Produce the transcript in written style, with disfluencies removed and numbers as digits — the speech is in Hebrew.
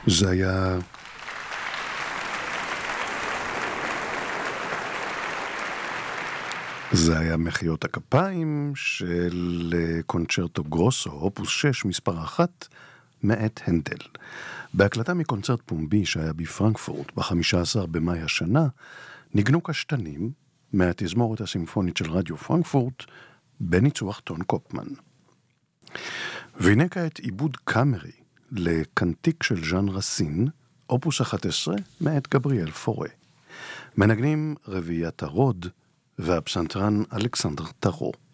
זה היה... זה היה מחיאות הכפיים של קונצ'רטו גרוסו, אופוס 6, מספר 1, מאת הנדל. בהקלטה מקונצרט פומבי שהיה בפרנקפורט ב-15 במאי השנה, ניגנו קשתנים מהתזמורת הסימפונית של רדיו פרנקפורט, בניצוח טון קופמן. והנה כעת עיבוד קאמרי לקנטיק של ז'אן רסין, אופוס 11, מאת גבריאל פורה. מנגנים רביעיית הרוד והפסנתרן אלכסנדר טרו.